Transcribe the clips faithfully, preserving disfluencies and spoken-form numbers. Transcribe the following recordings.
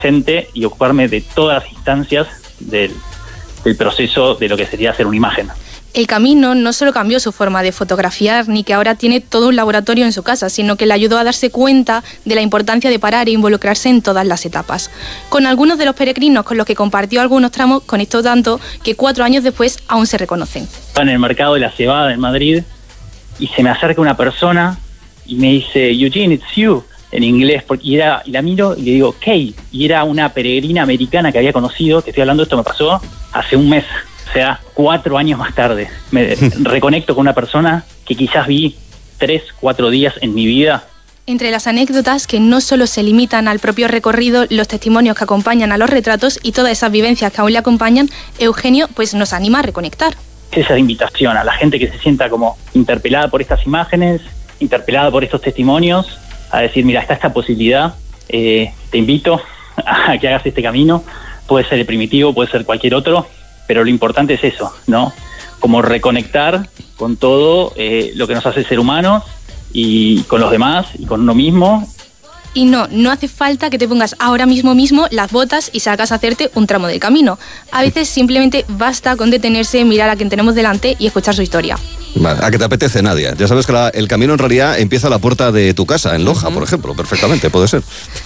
presente y ocuparme de todas las instancias del, del proceso de lo que sería hacer una imagen. El camino no solo cambió su forma de fotografiar, ni que ahora tiene todo un laboratorio en su casa, sino que le ayudó a darse cuenta de la importancia de parar e involucrarse en todas las etapas. Con algunos de los peregrinos con los que compartió algunos tramos, conectó tanto que cuatro años después aún se reconocen. Estaba en el mercado de la cebada en Madrid y se me acerca una persona y me dice, Eugene, it's you, en inglés, porque y era, y la miro y le digo, Kay, y era una peregrina americana que había conocido, te estoy hablando, esto me pasó hace un mes. O sea, cuatro años más tarde, me reconecto con una persona que quizás vi tres, cuatro días en mi vida. Entre las anécdotas que no solo se limitan al propio recorrido, los testimonios que acompañan a los retratos y todas esas vivencias que aún le acompañan, Eugenio pues nos anima a reconectar. Esa invitación a la gente que se sienta como interpelada por estas imágenes, interpelada por estos testimonios, a decir, mira, está esta posibilidad, eh, te invito a que hagas este camino, puede ser el primitivo, puede ser cualquier otro, pero lo importante es eso, ¿no? Como reconectar con todo eh, lo que nos hace ser humanos y con los demás y con uno mismo. Y no, no hace falta que te pongas ahora mismo mismo las botas y salgas a hacerte un tramo del camino. A veces simplemente basta con detenerse, mirar a quien tenemos delante y escuchar su historia. Vale, a que te apetece, Nadia. Ya sabes que la, el camino en realidad empieza a la puerta de tu casa, en Loja, uh-huh. por ejemplo, perfectamente, puede ser.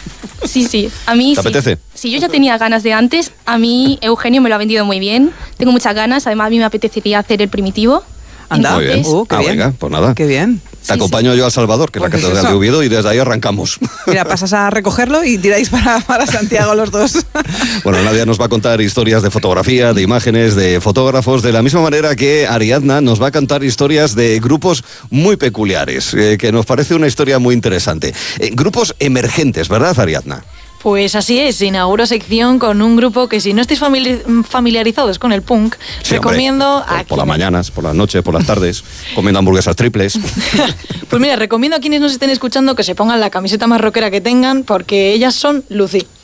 Sí, sí, a mí ¿Te sí. apetece? Si yo ya tenía ganas de antes, a mí Eugenio me lo ha vendido muy bien. Tengo muchas ganas, además a mí me apetecería hacer el primitivo. Anda, muy bien. Uh, qué ah, bien. venga, pues nada. Qué bien. Te sí, acompaño sí. yo a Salvador, que es pues la catedral es de Oviedo, y desde ahí arrancamos. Mira, pasas a recogerlo y tiráis para, para Santiago los dos. Bueno, Nadia nos va a contar historias de fotografía, de imágenes, de fotógrafos, de la misma manera que Ariadna nos va a contar historias de grupos muy peculiares, eh, que nos parece una historia muy interesante. Eh, grupos emergentes, ¿verdad, Ariadna? Pues así es, inauguro sección con un grupo que si no estáis familiarizados con el punk, sí, recomiendo... Hombre, por, a por las mañanas, por las noches, por las tardes, comiendo hamburguesas triples. Pues mira, recomiendo a quienes nos estén escuchando que se pongan la camiseta más rockera que tengan, porque ellas son Lucy.